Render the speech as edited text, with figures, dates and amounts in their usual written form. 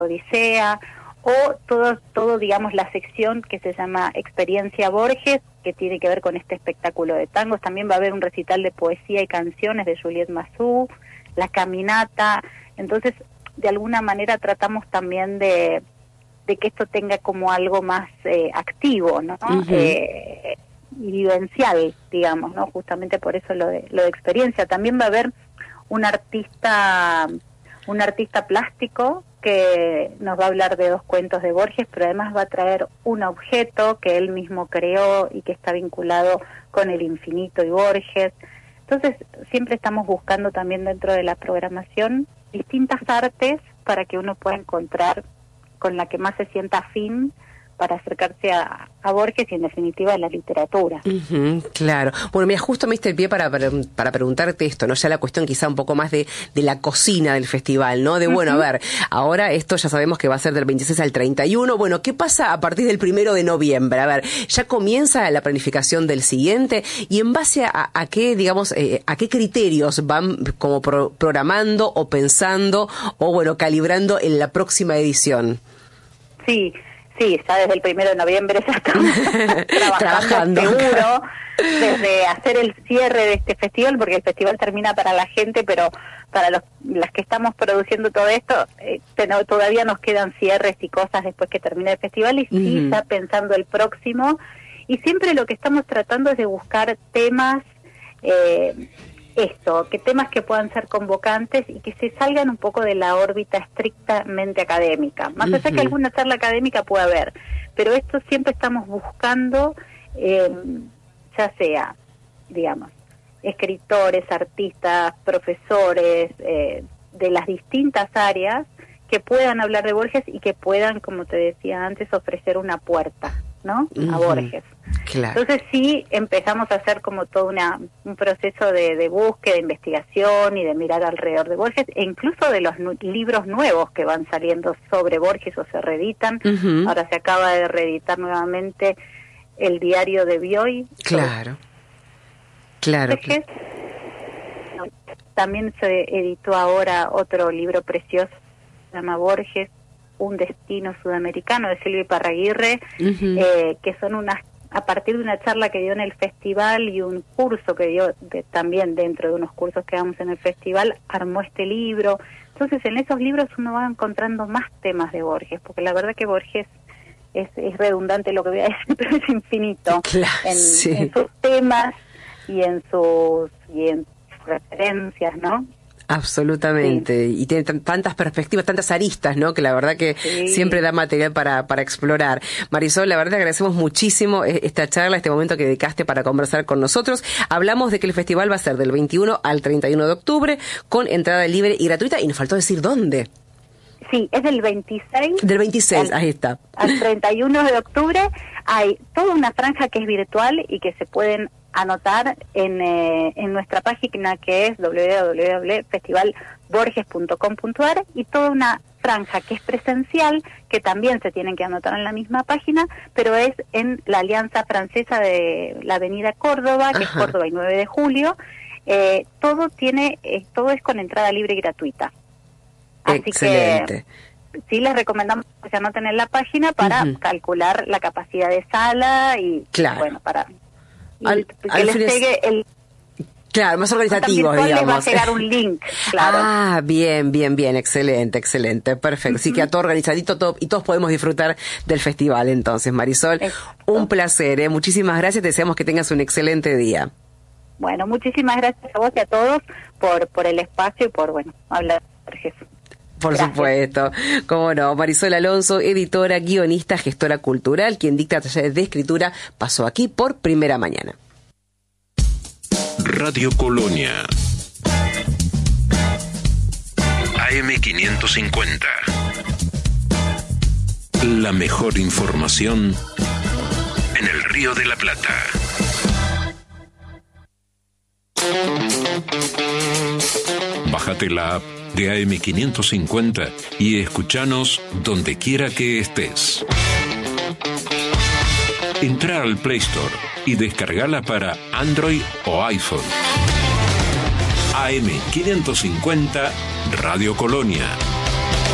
Odisea, o todo, digamos, la sección que se llama Experiencia Borges, que tiene que ver con este espectáculo de tangos. También va a haber un recital de poesía y canciones de Juliette Mazou, la caminata. Entonces, de alguna manera tratamos también de que esto tenga como algo más activo, ¿no? Y vivencial, digamos, ¿no? Justamente por eso lo de experiencia. También va a haber un artista plástico que nos va a hablar de 2 cuentos de Borges, pero además va a traer un objeto que él mismo creó y que está vinculado con el infinito y Borges. Entonces, siempre estamos buscando también dentro de la programación distintas artes para que uno pueda encontrar con la que más se sienta afín para acercarse a Borges y en definitiva a la literatura. Claro. Bueno, mira, justo me diste el pie para preguntarte esto, ¿no? Ya la cuestión quizá un poco más de la cocina del festival, ¿no? De, bueno, a ver, ahora esto ya sabemos que va a ser del 26 al 31. Bueno, ¿qué pasa a partir del 1 de noviembre? A ver, ya comienza la planificación del siguiente y en base a qué, digamos, a qué criterios van como programando o pensando o, bueno, calibrando en la próxima edición. Sí, ya desde el 1 de noviembre ya estamos trabajando seguro, desde hacer el cierre de este festival, porque el festival termina para la gente, pero para las que estamos produciendo todo esto, todavía nos quedan cierres y cosas después que termine el festival, y sí, ya pensando el próximo, y siempre lo que estamos tratando es de buscar temas, que temas que puedan ser convocantes y que se salgan un poco de la órbita estrictamente académica. Más allá que alguna charla académica pueda haber, pero esto siempre estamos buscando, ya sea, digamos, escritores, artistas, profesores, de las distintas áreas que puedan hablar de Borges y que puedan, como te decía antes, ofrecer una puerta, ¿no? A Borges. Claro. Entonces sí empezamos a hacer como todo un proceso de búsqueda, de investigación y de mirar alrededor de Borges, e incluso de los libros nuevos que van saliendo sobre Borges o se reeditan. Ahora se acaba de reeditar nuevamente el diario de Bioy. Claro. Borges. También se editó ahora otro libro precioso, se llama Borges, un destino sudamericano, de Silvia Iparraguirre, que son a partir de una charla que dio en el festival y un curso que dio también dentro de unos cursos que damos en el festival, armó este libro. Entonces en esos libros uno va encontrando más temas de Borges, porque la verdad que Borges es redundante lo que voy a decir, pero es infinito en sus temas y en sus referencias, ¿no? Absolutamente, y tiene tantas perspectivas, tantas aristas, ¿no? Que la verdad que siempre da material para explorar. Marisol, la verdad agradecemos muchísimo esta charla, este momento que dedicaste para conversar con nosotros. Hablamos de que el festival va a ser del 21 al 31 de octubre, con entrada libre y gratuita, y nos faltó decir dónde. Sí, es del 26. Del 26, ahí está. Al 31 de octubre hay toda una franja que es virtual y que se pueden anotar en nuestra página, que es www.festivalborges.com.ar, y toda una franja que es presencial, que también se tienen que anotar en la misma página, pero es en la Alianza Francesa de la Avenida Córdoba, que es Córdoba y 9 de Julio. Todo es con entrada libre y gratuita. Así Excelente. Que sí les recomendamos que se anoten en la página para calcular la capacidad de sala y bueno, para que les llegue el... Claro, más organizativo, digamos. Les va a llegar un link, claro. Ah, bien, excelente, perfecto. Así que a todo organizadito, y todos podemos disfrutar del festival entonces, Marisol. Un placer, muchísimas gracias, te deseamos que tengas un excelente día. Bueno, muchísimas gracias a vos y a todos por el espacio y por, hablar de Jesús. Por supuesto, cómo no. Marisol Alonso, editora, guionista, gestora cultural, quien dicta talleres de escritura, pasó aquí por Primera Mañana. Radio Colonia, AM550. La mejor información en el Río de la Plata. Bájate la app de AM550 y escúchanos donde quiera que estés. Entra al Play Store y descargala para Android o iPhone. AM550 Radio Colonia.